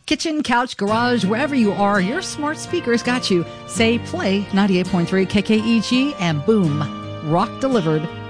Kitchen, couch, garage, wherever you are, your smart speakers got you. Say play 98.3 KKEG and boom, rock delivered.